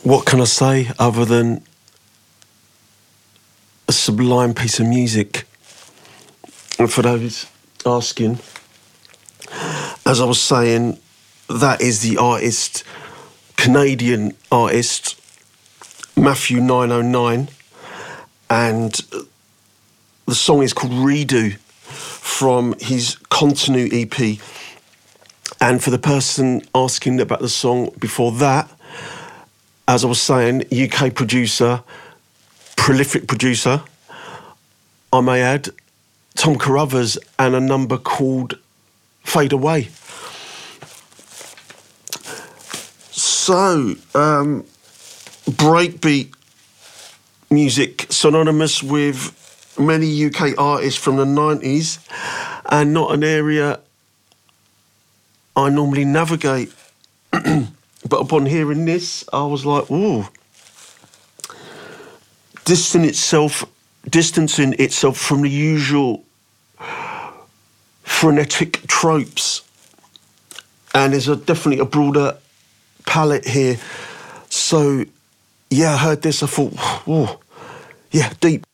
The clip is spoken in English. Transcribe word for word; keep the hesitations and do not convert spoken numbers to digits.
what can I say other than a sublime piece of music? And for those asking, as I was saying, that is the artist, Canadian artist, Matthew nine oh nine, and the song is called Redo from his Continue E P. And for the person asking about the song before that, as I was saying, U K producer, prolific producer, I may add, Tom Carruthers, and a number called Fade Away. So, um, breakbeat music synonymous with many U K artists from the nineties, and not an area I normally navigate. But upon hearing this, I was like, ooh. Distant itself, distancing itself from the usual frenetic tropes. And there's a, definitely a broader palette here. So, yeah, I heard this, I thought, oh, yeah, deep.